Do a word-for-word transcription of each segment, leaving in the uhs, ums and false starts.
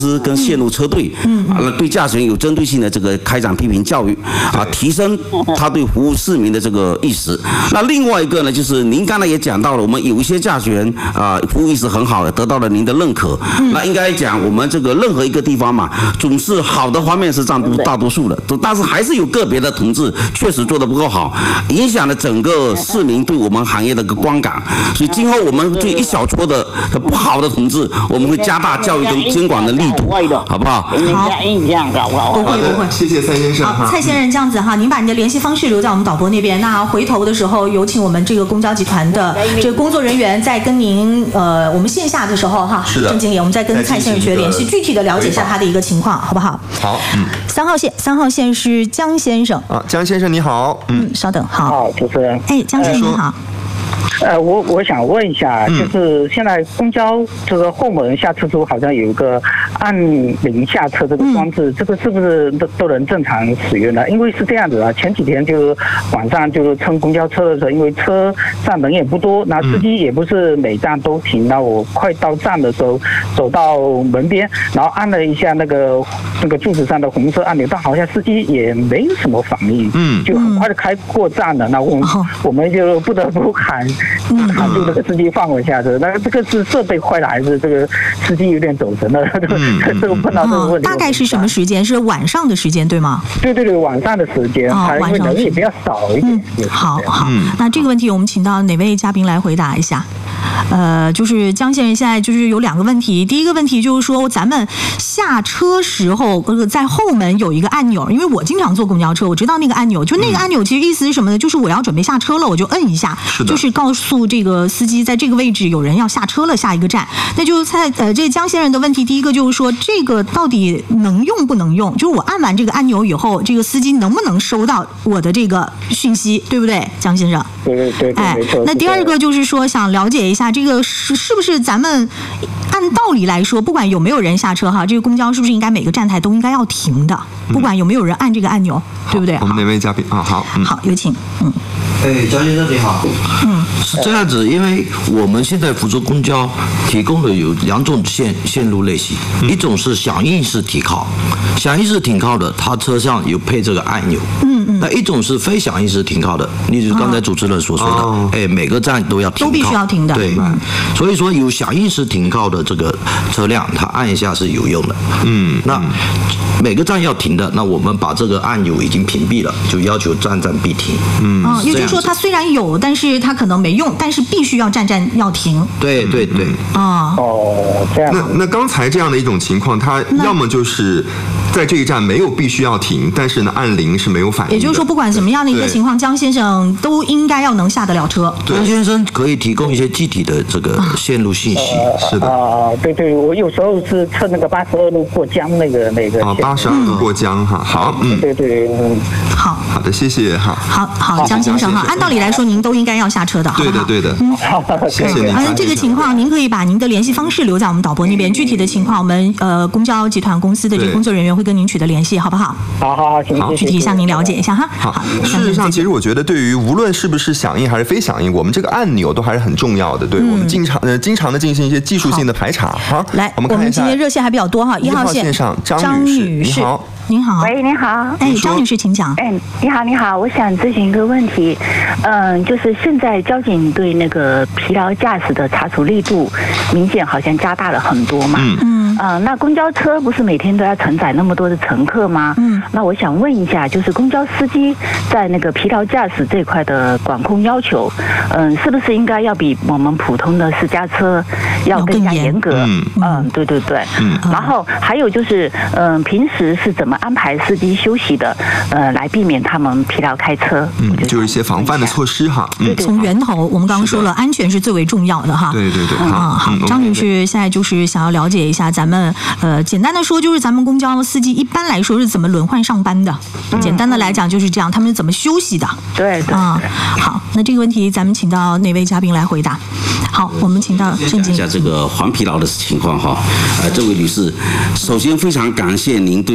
跟线路车队，啊，对驾驶员有针对性的这个开展批评教育，啊，提升他对服务市民的这个意识。那另外一个呢，就是您刚才也讲到了，我们有一些驾驶员啊，服务意识很好的，得到了您的认可。那应该讲，我们这个任何一个地方嘛，总是好的方面是占大多数的，但是还是有个别的同志确实做得不够好，影响了整个市民对我们行业的个观感。所以今后我们对一小撮的不好的同志，我们会加大教育跟监管的力度，好不好？ 好，不会不会， 谢谢蔡先生。 好，蔡先生这样子哈，您把你的联系方式留在我们导播那边，那回头的时候有请我们这个公交集团的这个工作人员在跟您呃，我们线下的时候哈，郑经理，我们再跟蔡先生学联系，具体的了解一下他的一个情况，好不好？ 好，嗯。 三号线，三号线是江先生。 啊，江先生你好， 嗯，嗯稍等，好。 好，主持人。 哎，江先生你好。 呃，我我想问一下，就是现在公交这个后门下车处好像有一个按铃下车这个装置，嗯、这个是不是都都能正常使用的？因为是这样子啊，前几天就是晚上就是乘公交车的时候，因为车站人也不多，那司机也不是每站都停，那我快到站的时候走到门边，然后按了一下那个那个柱子上的红色按钮，但好像司机也没有什么反应，嗯，就很快的开过站了，那我们、哦、我们就不得不喊。喊住这个司机放我下车，那这个是设备坏了还是这个司机有点走神了？嗯、这个碰到这个问题、 哦，大概是什么时间？是晚上的时间对吗？ 对对对，晚上的时间，哦、因为人也比较少一点。 嗯、好好、嗯，那这个问题我们请到哪位嘉宾来回答一下？呃，就是江先生现在就是有两个问题，第一个问题就是说咱们下车时候，呃，在后门有一个按钮，因为我经常坐公交车，我知道那个按钮，就那个按钮其实意思是什么呢？就是我要准备下车了，我就摁一下，就是告诉这个司机在这个位置有人要下车了，下一个站。那就在呃，这江先生的问题，第一个就是说这个到底能用不能用？就是我按完这个按钮以后，这个司机能不能收到我的这个讯息，对不对，江先生？ 对对对对， 哎，那第二个就是说想了解一下这个是是不是咱们按道理来说，不管有没有人下车哈，这个公交是不是应该每个站台都应该要停的？不管有没有人按这个按钮，对不对？ 我们哪位嘉宾啊？好， 嗯、好，有请。嗯， 哎，江先生你好。嗯，是这样子，因为我们现在福州公交提供的有两种线线路类型，嗯、一种是响应式停靠，响应式停靠的，它车上有配这个按钮。嗯嗯。那一种是非响应式停靠的，例如刚才主持人所说的，哦、哎，每个站都要停靠， 都必须要停的。 对，嗯、所以说有响应式停靠的这个车辆，它按一下是有用的。嗯，那每个站要停的，那我们把这个按钮已经屏蔽了，就要求站站必停。 嗯，哦，也就是说它虽然有，但是它可能没用，但是必须要站站要停。 对对对。 啊、 嗯、哦，这样。 那那刚才这样的一种情况，它要么就是在这一站没有必须要停，但是呢按铃是没有反应的。 也就是说，不管什么样的一个情况，江先生都应该要能下得了车。 江先生可以提供一些具体的这个线路信息。 呃、 是的。 啊、呃，对对，我有时候是趁那个八十二路过江那个那个。 啊，八十二路过江哈，好， 嗯，对对，嗯， 好， 好的，谢谢哈。 好好，江先生哈，按道理来说您都应该要下车的，好不好？ 对的对的，嗯，谢谢您。 嗯，这个情况您可以把您的联系方式留在我们导播那边，具体的情况我们呃公交集团公司的这个工作人员会跟您取得联系，好不好？ 好好好，行， 具体向您了解一下哈。 好，事实上，其实我觉得对于无论是不是响应还是非响应，我们这个按钮都还是很重要的，对我们经常呃经常的进行一些技术性的排查。好， 来， 我们看一下， 我们今天热线还比较多哈，一号线上张女士，你好。您好， 喂，你好， 哎，张女士，请讲。 哎，你好，你好，我想咨询一个问题，嗯，就是现在交警对那个疲劳驾驶的查处力度明显好像加大了很多嘛，嗯嗯，呃，那公交车不是每天都要承载那么多的乘客吗？嗯，那我想问一下，就是公交司机在那个疲劳驾驶这块的管控要求，嗯，是不是应该要比我们普通的私家车要更加严格？嗯嗯，对对对，嗯，然后还有就是，嗯，平时是怎么安排司机休息的，呃，来避免他们疲劳开车。 嗯，就是一些防范的措施哈。 嗯，从源头，我们刚刚说了，安全是最为重要的哈。 对对对。 啊，好，张女士现在就是想要了解一下，咱们呃，简单的说，就是咱们公交司机一般来说是怎么轮换上班的？简单的来讲就是这样，他们是怎么休息的？ 对对。 啊，好，那这个问题咱们请到哪位嘉宾来回答？好，我们请到郑经理。 讲一下这个缓疲劳的情况哈。呃，这位女士，首先非常感谢您对公交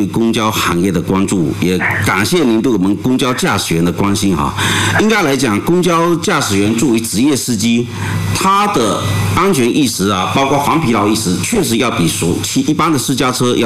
交行业的关注，也感谢您对我们公交驾驶员的关心哈。应该来讲，公交驾驶员作为职业司机，他的安全意识啊，包括防疲劳意识，确实要比属其一般的私家车要